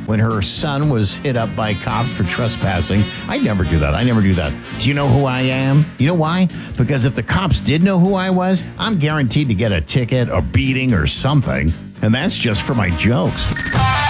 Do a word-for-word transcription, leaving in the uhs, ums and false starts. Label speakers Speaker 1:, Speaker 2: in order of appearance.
Speaker 1: when her son was hit up by cops for trespassing. I never do that. I never do that. Do you know who I am? You know why? Because if the cops did know who I was, I'm guaranteed to get a ticket, a beating, or something. And that's just for my jokes.